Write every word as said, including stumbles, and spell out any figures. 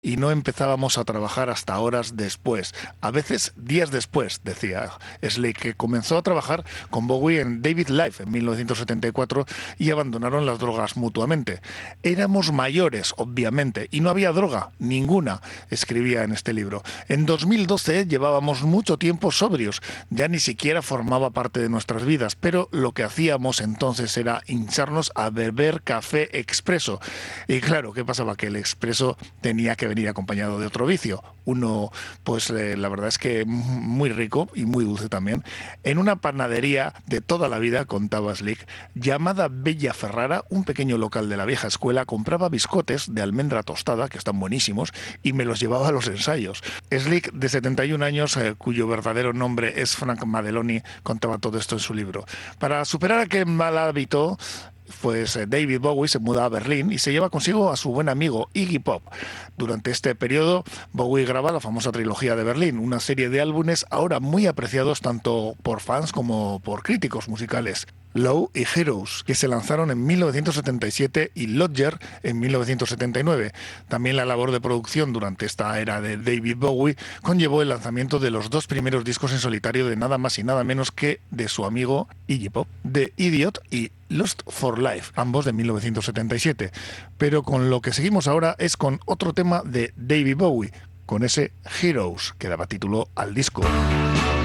y no empezábamos a trabajar hasta horas después, a veces días después, decía Slick, que comenzó a trabajar con Bowie en David Life en mil novecientos setenta y cuatro y abandonaron las drogas mutuamente. Éramos mayores, obviamente, y no había droga, ninguna, escribía en este libro. En dos mil doce llevábamos mucho tiempo sobrios, ya ni siquiera formaba parte de nuestras vidas, pero lo que hacíamos entonces era hincharnos a beber café expreso. Y claro, ¿qué pasaba? Que el expreso tenía que venir acompañado de otro vicio. Uno, pues eh, la verdad es que muy rico y muy dulce también. En una panadería de toda la vida, contaba Slick, llamada Bella Ferrara, un pequeño local de la vieja escuela, compraba biscotes de almendra tostada, que están buenísimos, y me los llevaba a los ensayos. Slick, de setenta y un años, eh, cuyo verdadero nombre es Frank Madeloni, contaba todo esto en su libro. Para superar aquel mal hábito, pues David Bowie se muda a Berlín y se lleva consigo a su buen amigo Iggy Pop. Durante este periodo, Bowie graba la famosa trilogía de Berlín, una serie de álbumes ahora muy apreciados tanto por fans como por críticos musicales. Low y Heroes, que se lanzaron en mil novecientos setenta y siete, y Lodger en mil novecientos setenta y nueve. También la labor de producción durante esta era de David Bowie conllevó el lanzamiento de los dos primeros discos en solitario de nada más y nada menos que de su amigo Iggy Pop, The Idiot y Lost for Life, ambos de mil novecientos setenta y siete. Pero con lo que seguimos ahora es con otro tema de David Bowie, con ese Heroes que daba título al disco.